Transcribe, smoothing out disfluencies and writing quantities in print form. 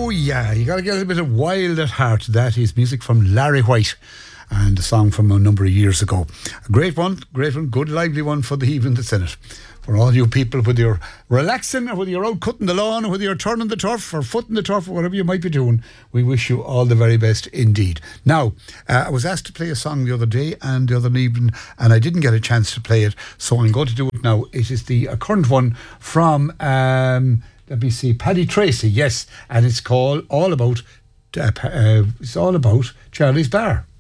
Oh yeah, you got to get a bit of wild at heart. That is music from Larry White and a song from a number of years ago. A great one, good lively one for the evening that's in it. For all you people, whether you're relaxing or whether you're out cutting the lawn or whether you're turning the turf or footing the turf or whatever you might be doing, we wish you all the very best indeed. Now, I was asked to play a song the other day and the other evening and I didn't get a chance to play it, so I'm going to do it now. It is the current one from, let me see, Paddy Tracy, yes, and it's called All About Charlie's Bar.